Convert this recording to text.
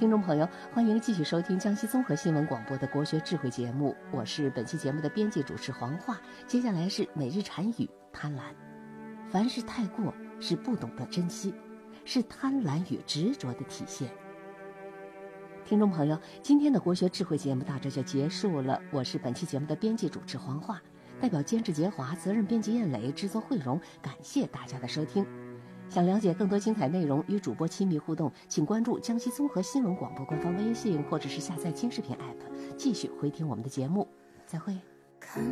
听众朋友，欢迎继续收听江西综合新闻广播的国学智慧节目，我是本期节目的编辑主持黄华。接下来是每日禅语贪婪。凡事太过是不懂得珍惜，是贪婪与执着的体现。听众朋友，今天的国学智慧节目到这就结束了，我是本期节目的编辑主持黄华，代表监制杰华、责任编辑燕磊、制作慧荣，感谢大家的收听。想了解更多精彩内容，与主播亲密互动，请关注江西综合新闻广播官方微信，或者是下载轻视频 app， 继续回听我们的节目。再会。